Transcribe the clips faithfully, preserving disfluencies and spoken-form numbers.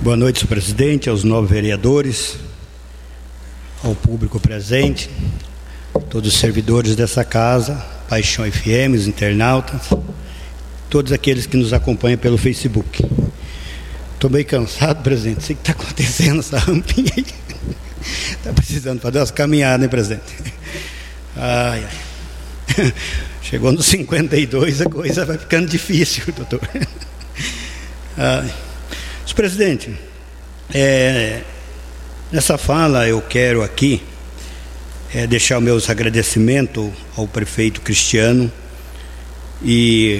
Boa noite, senhor presidente, aos nove vereadores, ao público presente, todos os servidores dessa casa, Paixão F M, os internautas, todos aqueles que nos acompanham pelo Facebook. Estou meio cansado, presidente. Sei que está acontecendo essa rampinha aí. Está precisando fazer umas caminhadas, hein, presidente? Ai, ai. Chegou nos cinquenta e dois, a coisa vai ficando difícil, doutor. Ai. Senhor presidente, é, nessa fala eu quero aqui é, deixar meus agradecimentos ao prefeito Cristiano e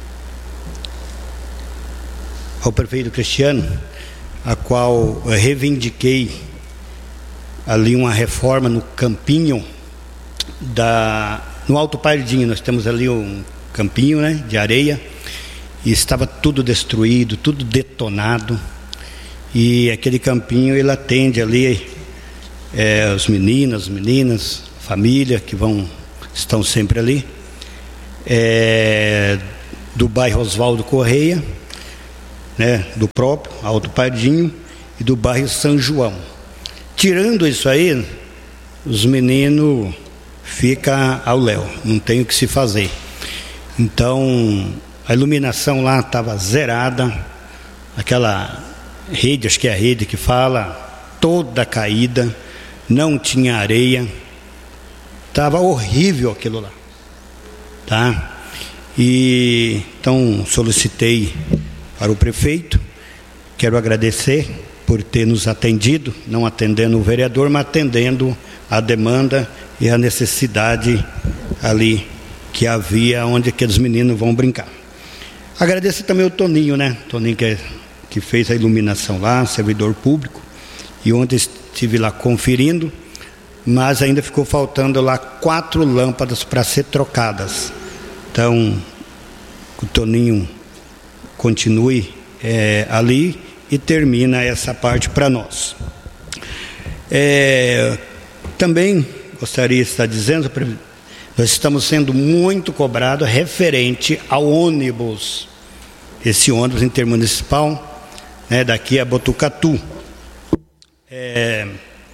ao prefeito Cristiano, a qual eu reivindiquei ali uma reforma no campinho da, no Alto Pardinho. Nós temos ali um campinho, né, de areia, e estava tudo destruído, tudo detonado, e aquele campinho ele atende ali é, os meninos, as meninas, família que vão, estão sempre ali, é, do bairro Oswaldo Correia, né, do próprio Alto Pardinho e do bairro São João. Tirando isso aí, os meninos ficam ao léu, não tem o que se fazer. Então a iluminação lá estava zerada, aquela rede, acho que é a rede que fala, toda caída, não tinha areia, estava horrível aquilo lá, tá? E então solicitei para o prefeito, quero agradecer por ter nos atendido, não atendendo o vereador, mas atendendo a demanda e a necessidade ali que havia, onde aqueles meninos vão brincar. Agradeço também o Toninho, né? Toninho que, é, que fez a iluminação lá, servidor público, e ontem estive lá conferindo, mas ainda ficou faltando lá quatro lâmpadas para ser trocadas. Então, o Toninho continue é, ali e termina essa parte para nós. É, também gostaria de estar dizendo, nós estamos sendo muito cobrados referente ao ônibus, esse ônibus intermunicipal, né, daqui a Botucatu. É,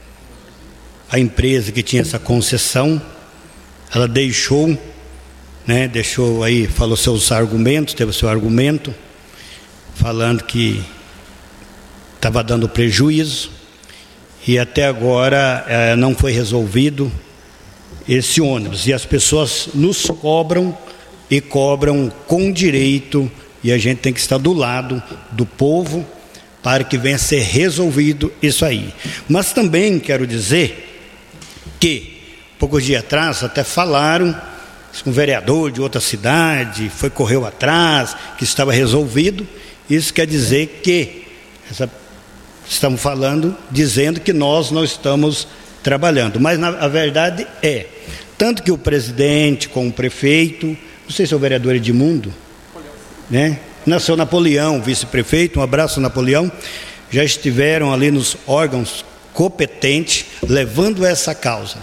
a empresa que tinha essa concessão, ela deixou, né, deixou aí, falou seus argumentos, teve seu argumento, falando que estava dando prejuízo, e até agora é, não foi resolvido esse ônibus, e as pessoas nos cobram e cobram com direito, e a gente tem que estar do lado do povo para que venha a ser resolvido isso aí. Mas também quero dizer que poucos dias atrás até falaram, um vereador de outra cidade foi, correu atrás, que estava resolvido. Isso quer dizer que essa, estamos falando, dizendo que nós não estamos trabalhando, mas na, a verdade é, tanto que o presidente com o prefeito, não sei se é o vereador Edmundo, né? Nasceu Napoleão, vice-prefeito, um abraço Napoleão, já estiveram ali nos órgãos competentes, levando essa causa.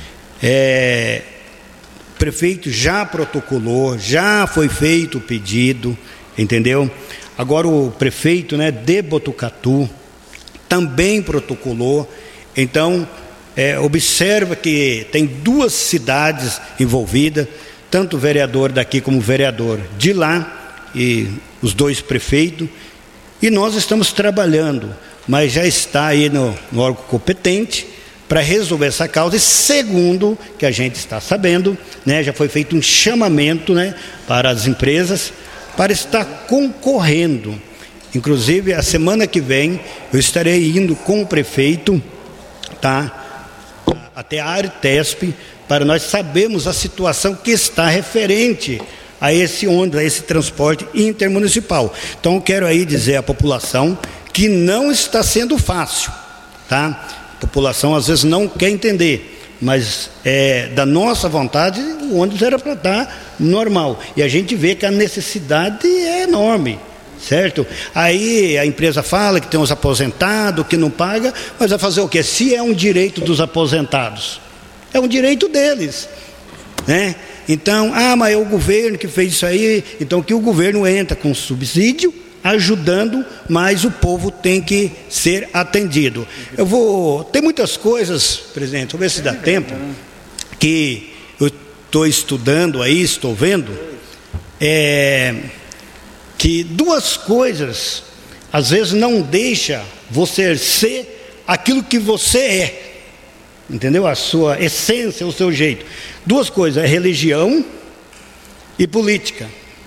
É, o prefeito já protocolou, já foi feito o pedido, entendeu? Agora o prefeito, né, de Botucatu também protocolou. Então é, observa que tem duas cidades envolvidas, tanto o vereador daqui como o vereador de lá, e os dois prefeitos, e nós estamos trabalhando, mas já está aí no, no órgão competente para resolver essa causa. E segundo que a gente está sabendo, né, já foi feito um chamamento, né, para as empresas para estar concorrendo. Inclusive a semana que vem eu estarei indo com o prefeito, tá, até a Artesp, para nós sabermos a situação que está referente a esse ônibus, a esse transporte intermunicipal. Então eu quero aí dizer à população que não está sendo fácil, tá? A população às vezes não quer entender, mas é, da nossa vontade o ônibus era para estar normal, e a gente vê que a necessidade é enorme, certo? Aí a empresa fala que tem os aposentados, que não paga, mas vai fazer o quê? Se é um direito dos aposentados, é um direito deles, né? Então, ah, mas é o governo que fez isso aí, então que o governo entra com subsídio, ajudando, mas o povo tem que ser atendido. Eu vou... Tem muitas coisas, presidente, vou ver se dá tempo, que eu estou estudando aí, estou vendo, é, que duas coisas, às vezes, não deixa você ser aquilo que você é, entendeu? A sua essência, o seu jeito. Duas coisas, é religião e política.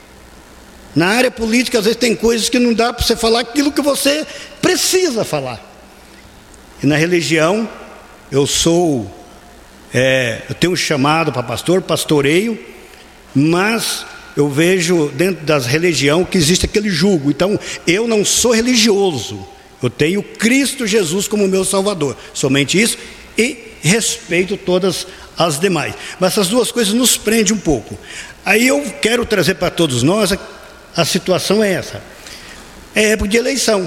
Na área política, às vezes tem coisas que não dá para você falar aquilo que você precisa falar. E na religião, eu sou, é, eu tenho um chamado para pastor, pastoreio, mas eu vejo dentro das religiões que existe aquele jugo. Então, eu não sou religioso, eu tenho Cristo Jesus como meu Salvador, somente isso, e respeito todas as demais. Mas essas duas coisas nos prendem um pouco. Aí eu quero trazer para todos nós, a situação é essa, é época de eleição,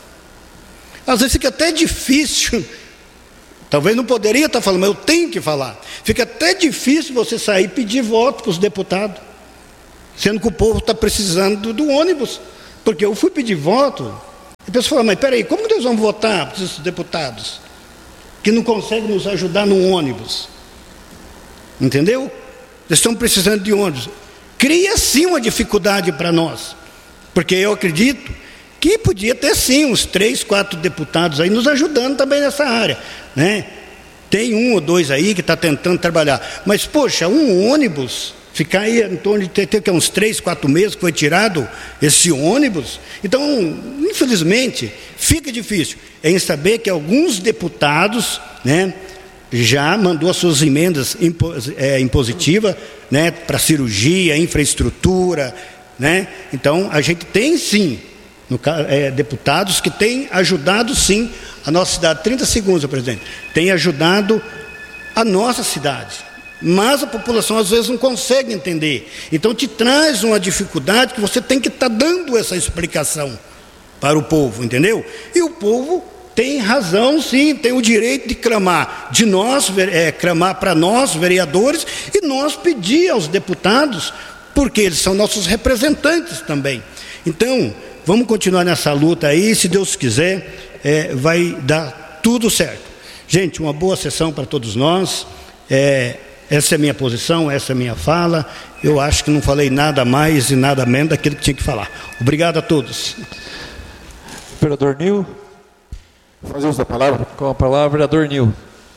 às vezes fica até difícil, talvez não poderia estar falando, mas eu tenho que falar, fica até difícil você sair e pedir voto para os deputados, sendo que o povo está precisando do, do ônibus, porque eu fui pedir voto, e a pessoa fala, mas peraí, como que nós vamos votar para esses deputados, que não conseguem nos ajudar no ônibus, entendeu? Eles estão precisando de ônibus. Cria sim uma dificuldade para nós, porque eu acredito que podia ter sim uns três, quatro deputados aí nos ajudando também nessa área, né? Tem um ou dois aí que está tentando trabalhar, mas poxa, um ônibus, ficar aí em torno de ter, ter que uns três, quatro meses que foi tirado esse ônibus, então infelizmente fica difícil em saber que alguns deputados, né, já mandou as suas emendas impositivas, né, para cirurgia, infraestrutura, né? Então a gente tem sim no, é, deputados que têm ajudado sim a nossa cidade. trinta segundos, presidente. Tem ajudado a nossa cidade, mas a população às vezes não consegue entender. Então te traz uma dificuldade que você tem que estar tá dando essa explicação para o povo, entendeu? E o povo tem razão, sim, tem o direito de clamar de nós, é, clamar para nós, vereadores, e nós pedir aos deputados, porque eles são nossos representantes também. Então, vamos continuar nessa luta aí, se Deus quiser, é, vai dar tudo certo. Gente, uma boa sessão para todos nós, é, essa é a minha posição, essa é a minha fala, eu acho que não falei nada mais e nada menos daquilo que tinha que falar. Obrigado a todos. Vereador Nil. Fazer uso da palavra? Com a palavra, vereador Nil.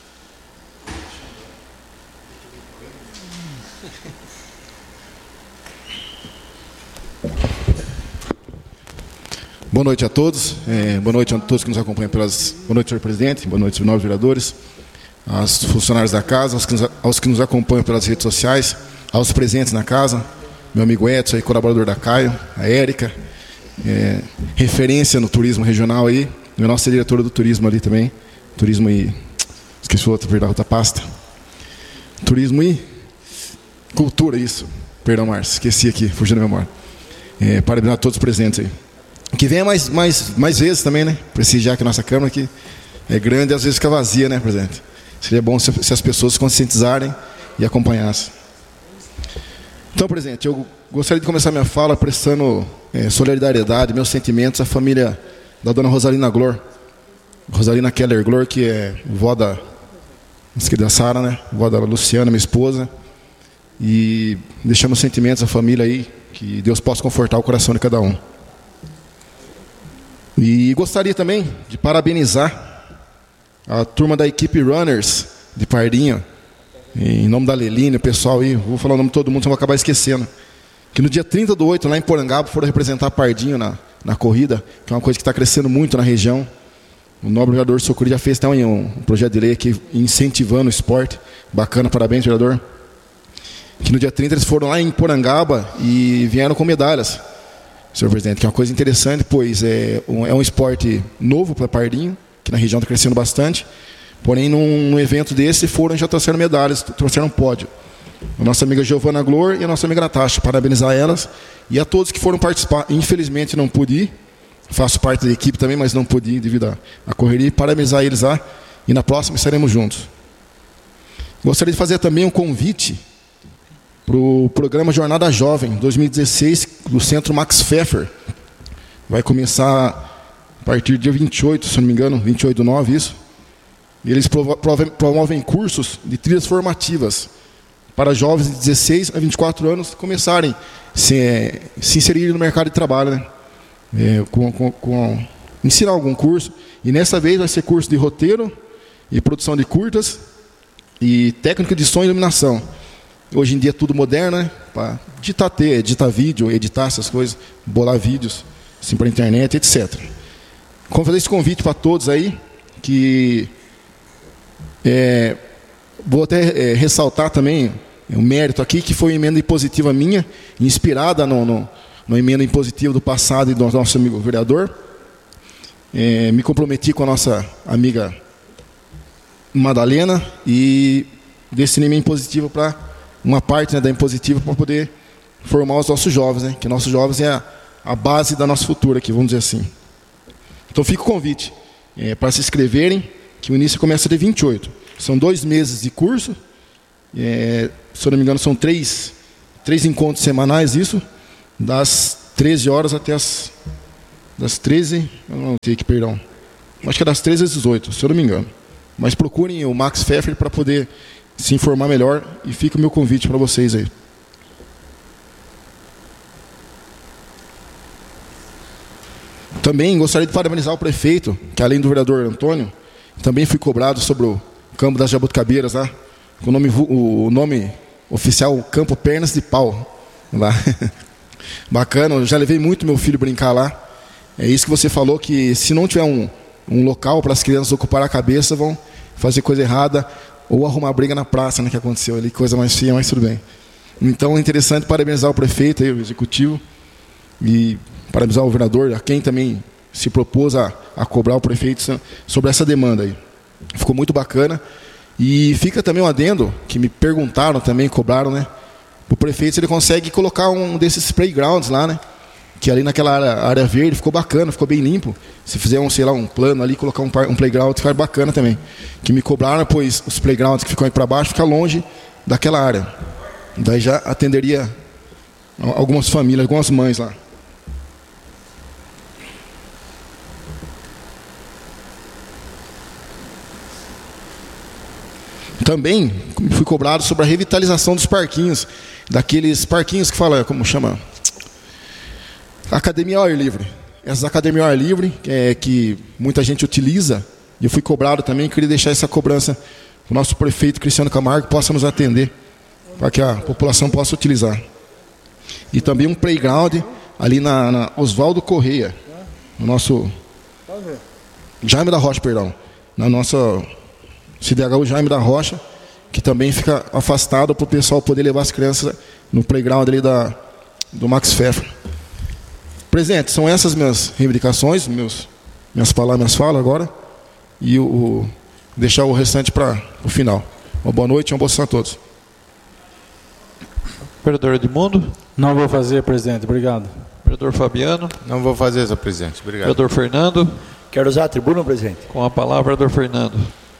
Boa noite a todos, é, boa noite a todos que nos acompanham pelas... Boa noite, senhor presidente, boa noite, nobres vereadores, aos funcionários da casa, aos que, nos, aos que nos acompanham pelas redes sociais, aos presentes na casa, meu amigo Edson, aí, colaborador da Caio, a Érica, é, referência no turismo regional aí, a nossa diretora do turismo ali também, turismo e... esqueci o outro, perdão, outra pasta. Turismo e cultura, isso. Perdão, Márcio, esqueci aqui, fugindo da memória. É, parabenizar a todos os presentes aí. Que venha mais, mais, mais vezes também, né? Prestigiar que a nossa Câmara aqui é grande e às vezes fica vazia, né, presidente? Seria bom se, se as pessoas se conscientizarem e acompanhassem. Então, presidente, eu gostaria de começar minha fala prestando é, solidariedade, meus sentimentos à família da dona Rosalina Glor, Rosalina Keller Glor, que é vó da nossa querida Sara, né? Vó da Luciana, minha esposa. E deixamos sentimentos à família aí, que Deus possa confortar o coração de cada um. E gostaria também de parabenizar a turma da equipe Runners de Pardinho, em nome da Leline, o pessoal aí, vou falar o nome de todo mundo, senão vou acabar esquecendo, que no dia trinta do oito, lá em Porangaba, foram representar Pardinho na, na corrida, que é uma coisa que está crescendo muito na região. O nobre vereador Socuri já fez também um, um projeto de lei aqui incentivando o esporte, bacana, parabéns, vereador. Que no dia trinta eles foram lá em Porangaba e vieram com medalhas, senhor presidente, que é uma coisa interessante, pois é um, é um esporte novo para Pardinho, que na região está crescendo bastante, porém num, num evento desse foram e já trouxeram medalhas, trouxeram um pódio. A nossa amiga Giovana Glor e a nossa amiga Natasha, parabenizar elas e a todos que foram participar. Infelizmente não pude ir, faço parte da equipe também, mas não pude ir devido à, à correria, parabenizar eles lá e na próxima estaremos juntos. Gostaria de fazer também um convite para o programa Jornada Jovem dois mil e dezesseis do Centro Max Pfeffer, vai começar a partir do dia vinte e oito, se não me engano, vinte e oito do nove, isso. E eles promovem cursos de trilhas formativas para jovens de dezesseis a vinte e quatro anos começarem a se, é, se inserir no mercado de trabalho, né? É, com, com, com, ensinar algum curso. E nessa vez vai ser curso de roteiro e produção de curtas e técnica de som e iluminação. Hoje em dia é tudo moderno, né? Para editar, ter, editar vídeo, editar essas coisas, bolar vídeos assim, para a internet, etcétera. Como fazer esse convite para todos aí, que é, vou até é, ressaltar também o um mérito aqui, que foi uma emenda impositiva minha, inspirada no, no, no emenda impositiva do passado e do nosso amigo vereador. É, me comprometi com a nossa amiga Madalena e destinei minha impositiva para uma parte, né, da impositiva para poder formar os nossos jovens, né, que nossos jovens é a, a base da nossa futura aqui, vamos dizer assim. Então fica o convite é, para se inscreverem, que o início começa dia vinte e oito. São dois meses de curso, é, se eu não me engano são três, três encontros semanais, isso, das treze horas até as... das treze, eu não tenho aqui, perdão, acho que é das treze às dezoito, se eu não me engano. Mas procurem o Max Pfeffer para poder se informar melhor, e fica o meu convite para vocês aí. Também gostaria de parabenizar o prefeito, que além do vereador Antônio, também fui cobrado sobre o campo das Jabuticabeiras, lá, com o nome, o nome oficial Campo Pernas de Pau. Lá. Bacana, eu já levei muito meu filho brincar lá. É isso que você falou, que se não tiver um, um local para as crianças ocupar a cabeça, vão fazer coisa errada ou arrumar briga na praça, né, que aconteceu ali, coisa mais feia, mas tudo bem. Então é interessante parabenizar o prefeito, aí, o executivo, e parabenizar o vereador, a quem também se propôs a, a cobrar o prefeito sobre essa demanda aí. Ficou muito bacana. E fica também um adendo, que me perguntaram também, cobraram, né, o prefeito se ele consegue colocar um desses playgrounds lá, né, que ali naquela área, área verde ficou bacana, ficou bem limpo. Se fizer um, sei lá, um plano ali, colocar um, um playground, fica bacana também. Que me cobraram, pois os playgrounds que ficam aí para baixo ficam longe daquela área. Daí já atenderia algumas famílias, algumas mães lá. Também fui cobrado sobre a revitalização dos parquinhos, daqueles parquinhos que fala, como chama? Academia ao ar livre. Essas academias ao ar livre, é, que muita gente utiliza, e eu fui cobrado também, queria deixar essa cobrança para o nosso prefeito Cristiano Camargo possa nos atender, para que a população possa utilizar. E também um playground ali na, na Oswaldo Correia, no nosso Jaime da Rocha, perdão, na nossa C D H U Jaime da Rocha, que também fica afastado para o pessoal poder levar as crianças no playground ali da, do Max Pfeffer. Presidente, são essas minhas reivindicações, meus, minhas palavras, minhas falas agora, e o, o deixar o restante para o final. Uma boa noite e um bom dia a todos. Vereador Edmundo? Não vou fazer, presidente. Obrigado. Vereador Fabiano? Não vou fazer, senhor presidente. Obrigado. Vereador Fernando? Quero usar a tribuna, presidente. Com a palavra, vereador Fernando.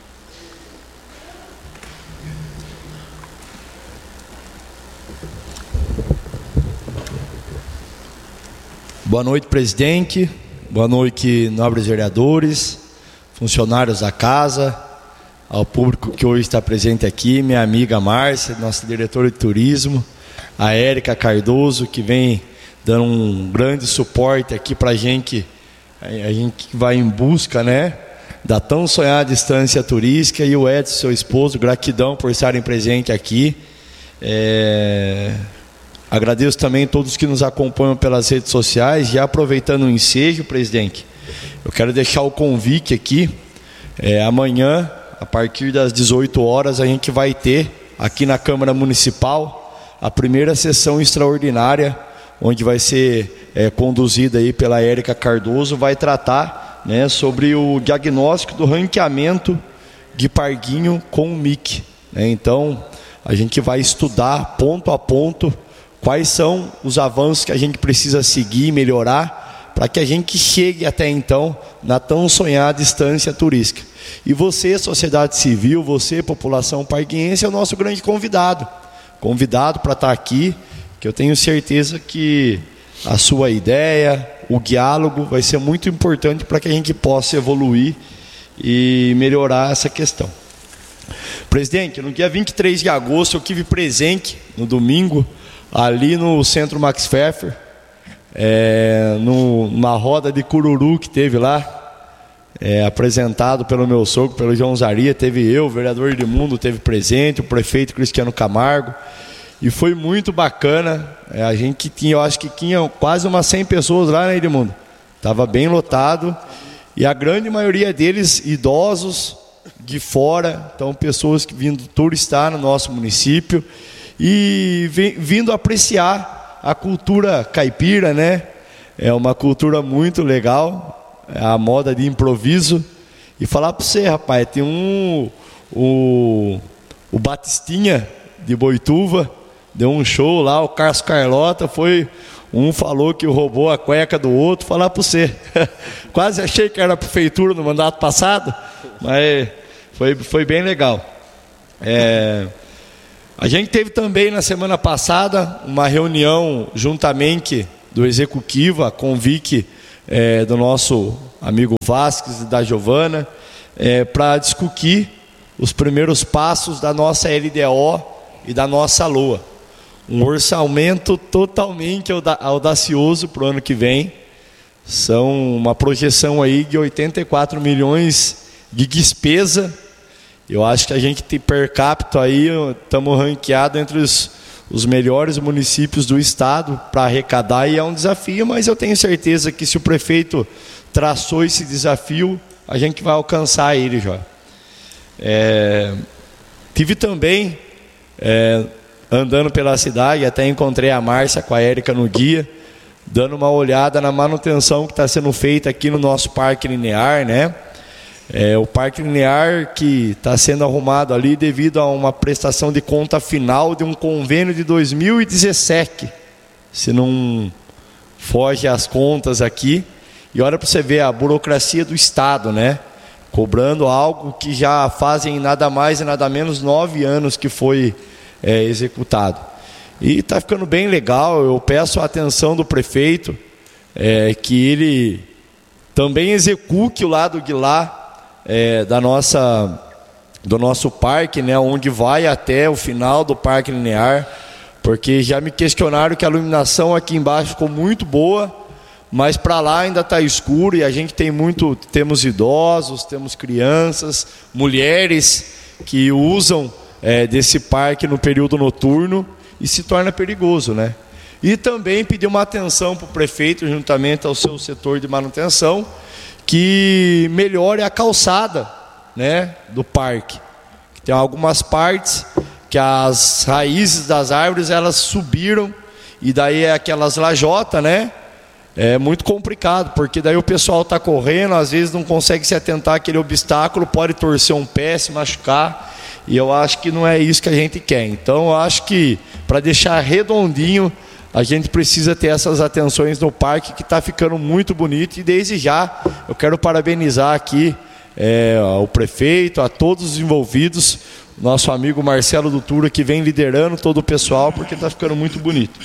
Boa noite, presidente. Boa noite, nobres vereadores, funcionários da casa, ao público que hoje está presente aqui, minha amiga Márcia, nossa diretora de turismo, a Érica Cardoso, que vem dando um grande suporte aqui para a gente, a gente que vai em busca, né, da tão sonhada distância turística, e o Edson, seu esposo, gratidão por estarem presentes aqui. É... Agradeço também a todos que nos acompanham pelas redes sociais. E aproveitando o ensejo, presidente, eu quero deixar o convite aqui. É, amanhã, a partir das dezoito horas, a gente vai ter aqui na Câmara Municipal a primeira sessão extraordinária, onde vai ser é, conduzida aí pela Érica Cardoso, vai tratar, né, sobre o diagnóstico do ranqueamento de parguinho com o M I C. Né? Então, a gente vai estudar ponto a ponto quais são os avanços que a gente precisa seguir e melhorar para que a gente chegue até então na tão sonhada distância turística. E você, sociedade civil, você, população parguiense, é o nosso grande convidado. Convidado para estar aqui, que eu tenho certeza que a sua ideia, o diálogo vai ser muito importante para que a gente possa evoluir e melhorar essa questão. Presidente, no dia vinte e três de agosto eu tive presente, no domingo, ali no Centro Max Pfeffer, é, no, numa roda de cururu que teve lá, é, apresentado pelo meu sogro, pelo João Zaria. Teve eu, o vereador Edmundo teve presente, o prefeito Cristiano Camargo, e foi muito bacana. É, a gente tinha, eu acho que tinha quase umas cem pessoas lá, né, Edmundo? Estava bem lotado, e a grande maioria deles idosos de fora, então pessoas que vindo turistar no nosso município e vindo apreciar a cultura caipira, né? É uma cultura muito legal, a moda de improviso. E falar para você, rapaz, tem um o, o Batistinha de Boituva deu um show lá, o Carlos Carlota foi, um falou que roubou a cueca do outro. Falar para você, quase achei que era a prefeitura no mandato passado, mas foi, foi bem legal. É, a gente teve também na semana passada uma reunião juntamente do Executivo, a convite é, do nosso amigo Vasques e da Giovana, é, para discutir os primeiros passos da nossa L D O e da nossa L O A. Um orçamento totalmente audacioso para o ano que vem. São uma projeção aí de oitenta e quatro milhões de despesa. Eu acho que a gente tem per capita aí, estamos ranqueados entre os, os melhores municípios do estado para arrecadar, e é um desafio, mas eu tenho certeza que se o prefeito traçou esse desafio, a gente vai alcançar ele, já. É, tive também, é, andando pela cidade, até encontrei a Márcia com a Érica no guia, dando uma olhada na manutenção que está sendo feita aqui no nosso Parque Linear, né? É, o Parque Linear que está sendo arrumado ali devido a uma prestação de conta final de um convênio de dois mil e dezessete, se não foge as contas aqui. E olha para você ver a burocracia do Estado, né? Cobrando algo que já fazem nada mais e nada menos nove anos que foi é, executado. E está ficando bem legal. Eu peço a atenção do prefeito, é, que ele também execute o lado de lá, É, da nossa, do nosso parque, né, onde vai até o final do Parque Linear, porque já me questionaram que a iluminação aqui embaixo ficou muito boa, mas para lá ainda está escuro, e a gente tem muito, temos idosos, temos crianças, mulheres que usam é, desse parque no período noturno, e se torna perigoso, né? E também pedir uma atenção para o prefeito, juntamente ao seu setor de manutenção, que melhore a calçada, né, do parque. Tem algumas partes que as raízes das árvores elas subiram, e daí é aquelas lajotas, né? É muito complicado, porque daí o pessoal está correndo, às vezes não consegue se atentar àquele obstáculo, pode torcer um pé, se machucar, e eu acho que não é isso que a gente quer. Então eu acho que para deixar redondinho, a gente precisa ter essas atenções no parque, que está ficando muito bonito. E desde já eu quero parabenizar aqui é, o prefeito, a todos os envolvidos, nosso amigo Marcelo Dutura, que vem liderando todo o pessoal, porque está ficando muito bonito.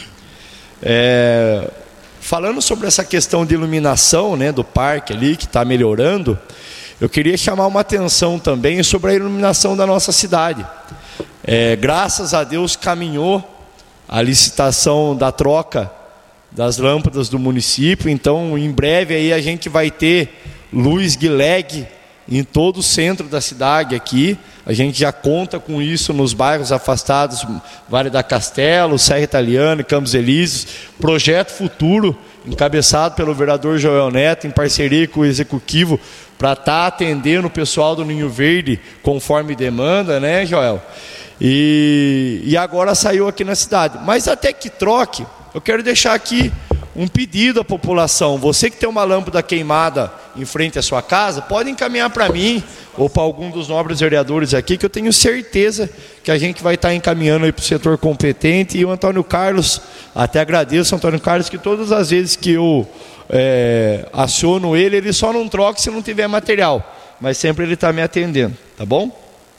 É, falando sobre essa questão de iluminação, né, do parque ali, que está melhorando, eu queria chamar uma atenção também sobre a iluminação da nossa cidade. É, graças a Deus caminhou a licitação da troca das lâmpadas do município, então em breve aí a gente vai ter luz de L E D em todo o centro da cidade aqui. A gente já conta com isso nos bairros afastados, Vale da Castelo, Serra Italiana, Campos Elíseos. Projeto Futuro, encabeçado pelo vereador Joel Neto, em parceria com o Executivo, para estar tá atendendo o pessoal do Ninho Verde conforme demanda, né, Joel? E, e agora saiu aqui na cidade. Mas até que troque, eu quero deixar aqui um pedido à população. Você que tem uma lâmpada queimada em frente à sua casa, pode encaminhar para mim ou para algum dos nobres vereadores aqui, que eu tenho certeza que a gente vai estar encaminhando aí para o setor competente. E o Antônio Carlos, até agradeço, Antônio Carlos, que todas as vezes que eu é, aciono ele, ele só não troca se não tiver material, mas sempre ele está me atendendo, tá bom?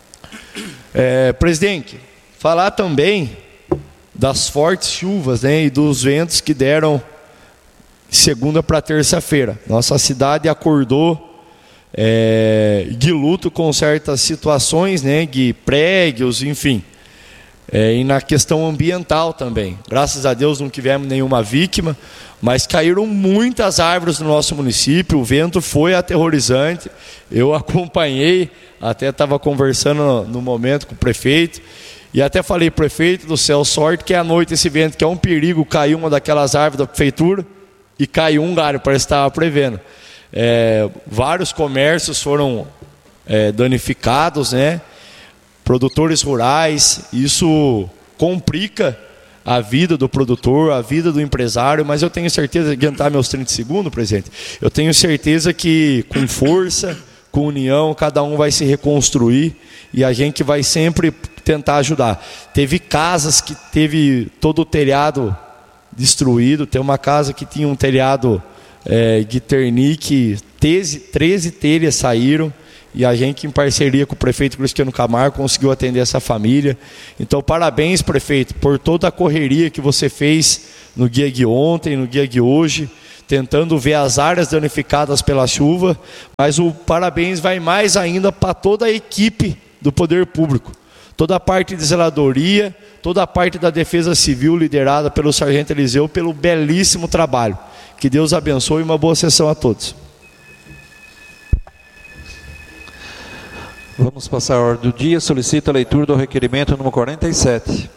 É, presidente, falar também das fortes chuvas, né, e dos ventos que deram segunda para terça-feira. Nossa cidade acordou é, de luto com certas situações, né, de prédios, enfim. É, e na questão ambiental também. Graças a Deus não tivemos nenhuma vítima, mas caíram muitas árvores no nosso município, o vento foi aterrorizante. Eu acompanhei, até estava conversando no, no momento com o prefeito, e até falei, prefeito do céu, sorte que à noite esse vento, que é um perigo, caiu uma daquelas árvores da prefeitura, e caiu um galho, parece que estava prevendo. É, vários comércios foram é, danificados, né? Produtores rurais, isso complica a vida do produtor, a vida do empresário, mas eu tenho certeza, adiantar meus trinta segundos, presidente, eu tenho certeza que com força, com união, cada um vai se reconstruir e a gente vai sempre tentar ajudar. Teve casas que teve todo o telhado destruído, tem uma casa que tinha um telhado é, de ternique, treze telhas saíram, e a gente, em parceria com o prefeito Cristiano Camargo, conseguiu atender essa família. Então, parabéns, prefeito, por toda a correria que você fez no dia de ontem, no dia de hoje, tentando ver as áreas danificadas pela chuva, mas o parabéns vai mais ainda para toda a equipe do Poder Público, toda a parte de zeladoria, toda a parte da Defesa Civil, liderada pelo Sargento Eliseu, pelo belíssimo trabalho. Que Deus abençoe e uma boa sessão a todos. Vamos passar a ordem do dia. Solicito a leitura do requerimento número quarenta e sete.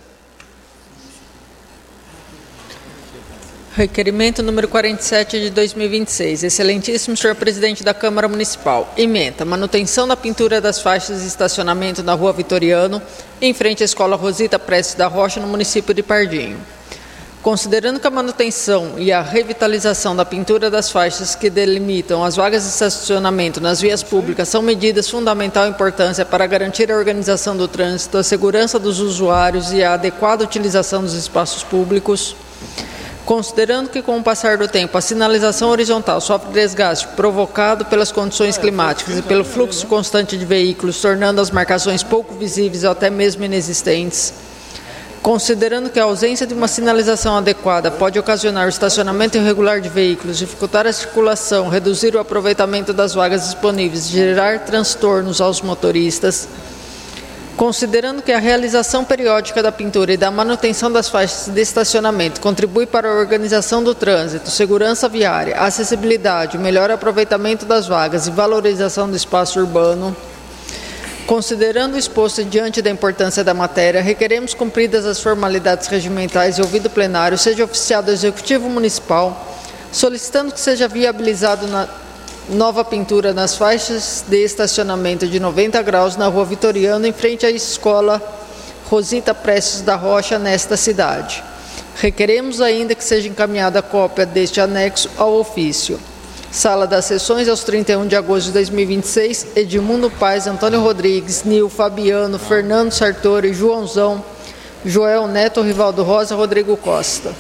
Requerimento número quarenta e sete de dois mil e vinte e seis. Excelentíssimo senhor presidente da Câmara Municipal. Ementa: manutenção da pintura das faixas de estacionamento na Rua Vitoriano, em frente à Escola Rosita Prestes da Rocha, no município de Pardinho. Considerando que a manutenção e a revitalização da pintura das faixas que delimitam as vagas de estacionamento nas vias públicas são medidas de fundamental importância para garantir a organização do trânsito, a segurança dos usuários e a adequada utilização dos espaços públicos, considerando que com o passar do tempo a sinalização horizontal sofre desgaste provocado pelas condições climáticas e pelo fluxo constante de veículos, tornando as marcações pouco visíveis ou até mesmo inexistentes, considerando que a ausência de uma sinalização adequada pode ocasionar o estacionamento irregular de veículos, dificultar a circulação, reduzir o aproveitamento das vagas disponíveis, gerar transtornos aos motoristas, considerando que a realização periódica da pintura e da manutenção das faixas de estacionamento contribui para a organização do trânsito, segurança viária, acessibilidade, melhor aproveitamento das vagas e valorização do espaço urbano, considerando o exposto diante da importância da matéria, requeremos cumpridas as formalidades regimentais e ouvido plenário, seja oficiado ao Executivo Municipal, solicitando que seja viabilizado na nova pintura nas faixas de estacionamento de noventa graus na Rua Vitoriano, em frente à Escola Rosita Prestes da Rocha, nesta cidade. Requeremos ainda que seja encaminhada a cópia deste anexo ao ofício. Sala das Sessões, aos trinta e um de agosto de dois mil e vinte e seis, Edmundo Paes, Antônio Rodrigues, Nil, Fabiano, Fernando Sartori, Joãozão, Joel Neto, Rivaldo Rosa, Rodrigo Costa.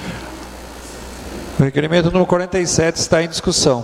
O requerimento número quarenta e sete está em discussão.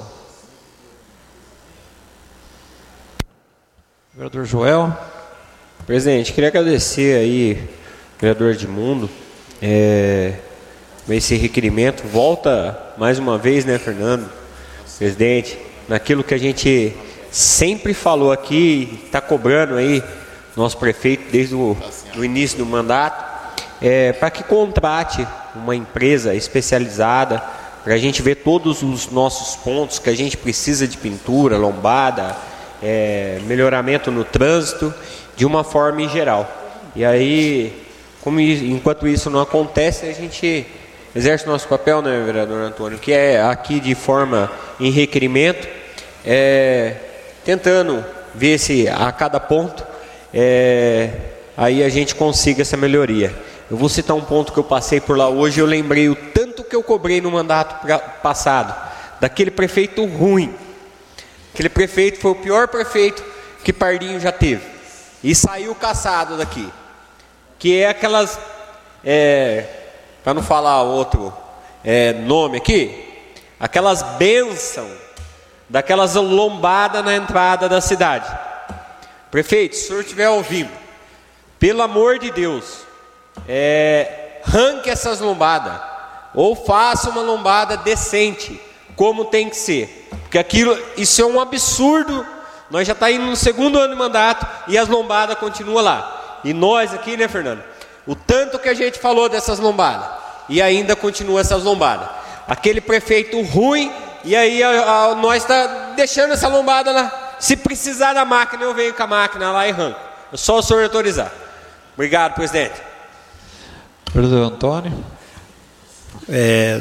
Vereador Joel. Presidente, queria agradecer aí, vereador Edmundo, é, esse requerimento. Volta mais uma vez, né, Fernando, presidente, naquilo que a gente sempre falou aqui, está cobrando aí, nosso prefeito, desde o do início do mandato, é, para que contrate uma empresa especializada, para a gente ver todos os nossos pontos que a gente precisa de pintura, lombada, é, melhoramento no trânsito, de uma forma em geral. E aí, como, enquanto isso não acontece, a gente exerce o nosso papel, né, vereador Antônio, que é aqui de forma em requerimento, é, tentando ver se a cada ponto é, aí a gente consiga essa melhoria. Eu vou citar um ponto que eu passei por lá hoje, eu lembrei o tanto que eu cobrei no mandato pra, passado, daquele prefeito ruim. Aquele prefeito foi o pior prefeito que Pardinho já teve, e saiu caçado daqui, que é aquelas, é, para não falar outro é, nome aqui, aquelas bênçãos, daquelas lombadas na entrada da cidade. Prefeito, se o senhor estiver ouvindo, pelo amor de Deus, é, arranque essas lombadas, ou faça uma lombada decente, como tem que ser. Porque aquilo, isso é um absurdo. Nós já está indo no segundo ano de mandato e as lombadas continuam lá. E nós aqui, né, Fernando? O tanto que a gente falou dessas lombadas, e ainda continua essas lombadas. Aquele prefeito ruim, e aí a, a, nós está deixando essa lombada lá. Se precisar da máquina, eu venho com a máquina lá e arranco. É só o senhor autorizar. Obrigado, presidente. Vereador Antônio. É,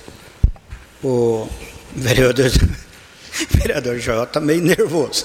o vereador, vereador Joel está meio nervoso.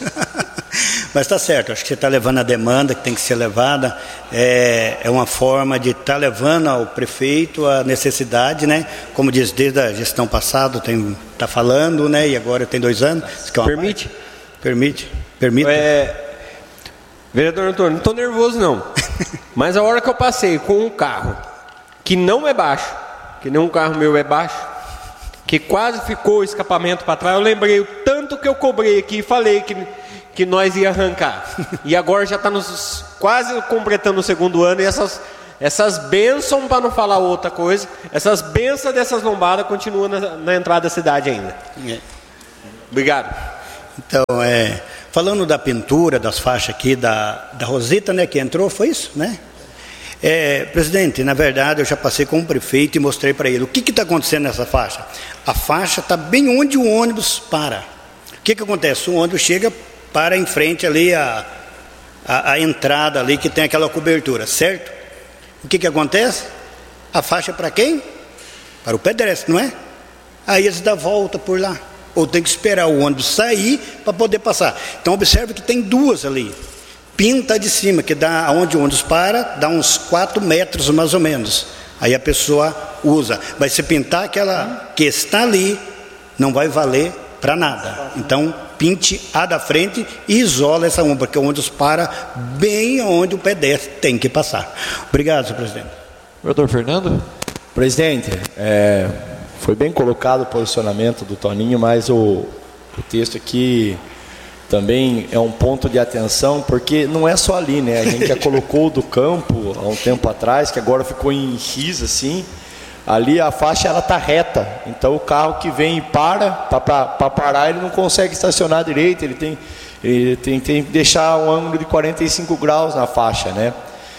Mas está certo, acho que você está levando a demanda que tem que ser levada. É, é uma forma de estar tá levando ao prefeito a necessidade, né? Como diz, desde a gestão passada, está falando, né? E agora tem dois anos. É Permite? Parte. Permite? Permite? É, vereador Antônio, não estou nervoso não. Mas a hora que eu passei com um carro que não é baixo, que nem um carro meu é baixo, que quase ficou o escapamento para trás, eu lembrei o tanto que eu cobrei aqui e falei que... que nós ia arrancar, e agora já está nos, quase completando o segundo ano, e essas, essas bênçãos, para não falar outra coisa, essas bênçãos dessas lombadas continuam na, na entrada da cidade ainda. É. Obrigado. Então, é, falando da pintura, das faixas aqui, da, da Rosita, né, que entrou, foi isso, né? É, presidente, na verdade, eu já passei com o prefeito e mostrei para ele, o que está acontecendo nessa faixa? A faixa está bem onde o ônibus para. O que que acontece? O ônibus chega para em frente ali a, a, a entrada ali que tem aquela cobertura, certo? O que que acontece? A faixa é para quem? Para o pedestre, não é? Aí eles dão volta por lá, ou tem que esperar o ônibus sair para poder passar. Então observe que tem duas ali, pinta de cima, que dá onde o ônibus para, dá uns quatro metros mais ou menos. Aí a pessoa usa, vai se pintar aquela que está ali, não vai valer para nada. Então pinte a da frente e isola essa uma, porque o ônibus para bem onde o pedestre tem que passar. Obrigado, senhor presidente. Vereador Fernando. Presidente, é, foi bem colocado o posicionamento do Toninho, mas o, o texto aqui também é um ponto de atenção, porque não é só ali, né? A gente já colocou do campo há um tempo atrás, que agora ficou em X assim. Ali a faixa ela está reta, então o carro que vem e para, para parar ele não consegue estacionar direito, ele tem, ele tem, tem que deixar um ângulo de quarenta e cinco graus na faixa, né?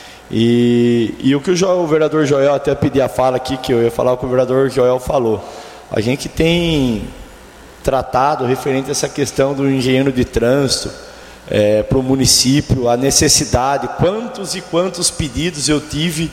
E, e o que o, Joel, o vereador Joel, até pedi a fala aqui, que eu ia falar o que o vereador Joel falou, a gente tem tratado referente a essa questão do engenheiro de trânsito, é, para o município, a necessidade, quantos e quantos pedidos eu tive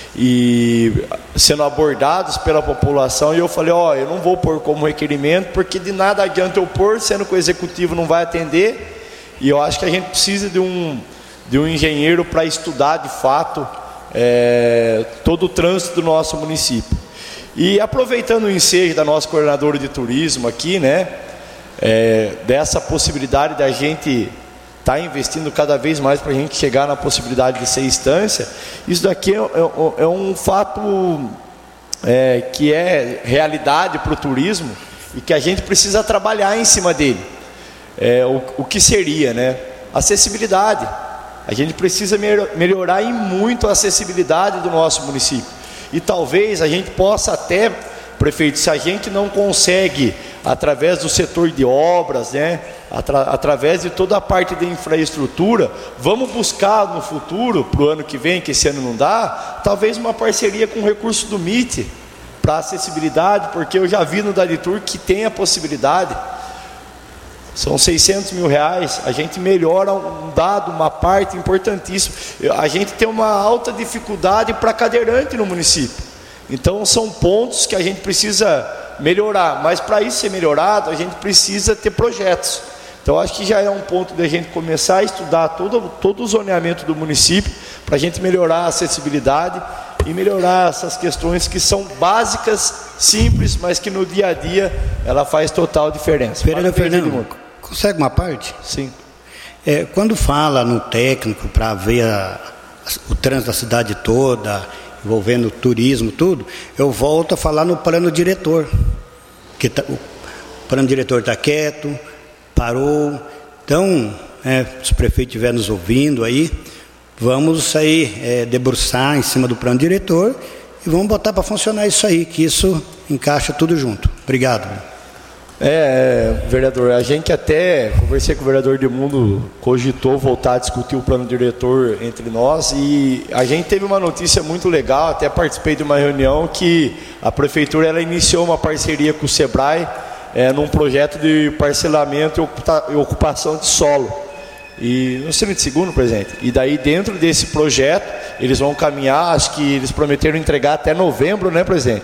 e sendo abordados pela população, e eu falei, ó, oh, eu não vou pôr como requerimento, porque de nada adianta eu pôr, sendo que o executivo não vai atender, e eu acho que a gente precisa de um, de um engenheiro para estudar de fato é, todo o trânsito do nosso município. E aproveitando o ensejo da nossa coordenadora de turismo aqui, né, é, dessa possibilidade da gente está investindo cada vez mais para a gente chegar na possibilidade de ser instância, isso daqui é, é, é um fato é, que é realidade para o turismo e que a gente precisa trabalhar em cima dele. É, o, o que seria, né? Acessibilidade. A gente precisa melhorar em muito a acessibilidade do nosso município. E talvez a gente possa até, prefeito, se a gente não consegue, através do setor de obras, né, atra, através de toda a parte de infraestrutura, vamos buscar no futuro, para o ano que vem, que esse ano não dá, talvez uma parceria com o recurso do M I T, para acessibilidade, porque eu já vi no Daditur que tem a possibilidade, são seiscentos mil reais, a gente melhora um dado, uma parte importantíssima, a gente tem uma alta dificuldade para cadeirante no município, então são pontos que a gente precisa melhorar, mas para isso ser melhorado, a gente precisa ter projetos. Então acho que já é um ponto de a gente começar a estudar todo, todo o zoneamento do município, para a gente melhorar a acessibilidade e melhorar essas questões que são básicas, simples, mas que no dia a dia ela faz total diferença. Vereador Fernando, consegue uma parte? Sim. É, quando fala no técnico para ver a, o trânsito da cidade toda, envolvendo turismo, tudo, eu volto a falar no plano diretor, que tá, o plano diretor está quieto, parou. Então, é, se o prefeito estiver nos ouvindo aí, vamos aí é, debruçar em cima do plano diretor e vamos botar para funcionar isso aí, que isso encaixa tudo junto. Obrigado. É, vereador, a gente até, conversei com o vereador Edmundo, cogitou voltar a discutir o plano diretor entre nós, e a gente teve uma notícia muito legal, até participei de uma reunião que a prefeitura ela iniciou uma parceria com o Sebrae, é, num projeto de parcelamento e, ocupa, e ocupação de solo. E no segundo segundo, presidente, e daí dentro desse projeto eles vão caminhar, acho que eles prometeram entregar até novembro, né, presidente?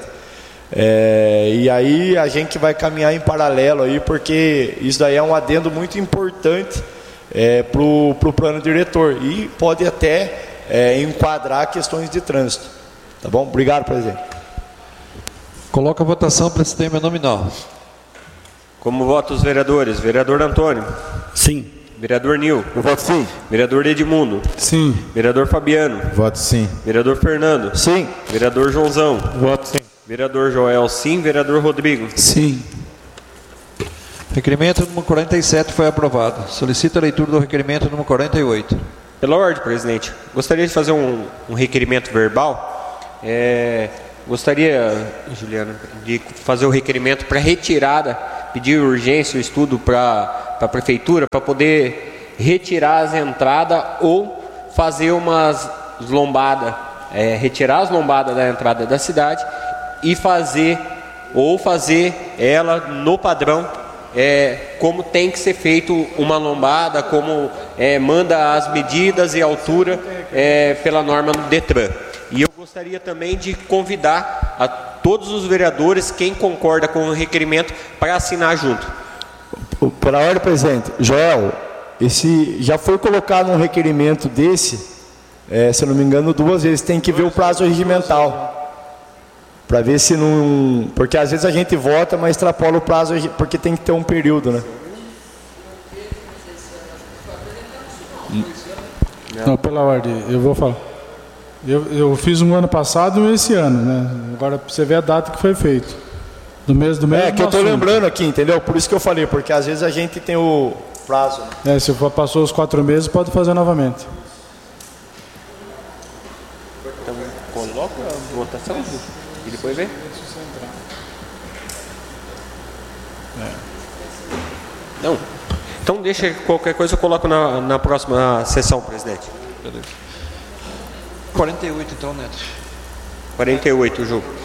É, e aí a gente vai caminhar em paralelo aí, porque isso daí é um adendo muito importante é, para o plano diretor e pode até é, enquadrar questões de trânsito. Tá bom? Obrigado, presidente. Coloca a votação para sistema nominal. Como votam os vereadores? Vereador Antônio? Sim. Vereador Nil? Eu voto sim. Vereador Edmundo? Sim. Vereador Fabiano? Voto sim. Vereador Fernando? Sim. Vereador Joãozão? Voto sim. Vereador Joel, sim. Vereador Rodrigo? Sim. Requerimento número quarenta e sete foi aprovado. Solicito a leitura do requerimento número quarenta e oito. Pela ordem, presidente. Gostaria de fazer um, um requerimento verbal. É, gostaria, Juliana, de fazer o requerimento para retirada, pedir urgência, o estudo para a prefeitura, para poder retirar as entradas ou fazer umas lombadas, é, retirar as lombadas da entrada da cidade e fazer, ou fazer ela no padrão, é, como tem que ser feito uma lombada, como é, manda as medidas e altura é, pela norma do Detran. E eu gostaria também de convidar a todos os vereadores, quem concorda com o requerimento, para assinar junto. Pela ordem, presidente. Joel, esse já foi colocado um requerimento desse, é, se eu não me engano, duas vezes. Tem que ver o prazo regimental. Para ver se não... Porque às vezes a gente vota, mas extrapola o prazo, porque tem que ter um período, né? Não, pela ordem, eu vou falar. Eu, eu fiz um ano passado e um esse ano, né? Agora você vê a data que foi feito. Do mês do mês. É, que eu estou lembrando aqui, entendeu? Por isso que eu falei, porque às vezes a gente tem o prazo. É, se for, passou os quatro meses, pode fazer novamente. Então, coloca a votação e depois vê. É. Não. Então deixa qualquer coisa eu coloco na, na próxima sessão, presidente. Beleza. quarenta e oito então, Neto. quarenta e oito, Ju.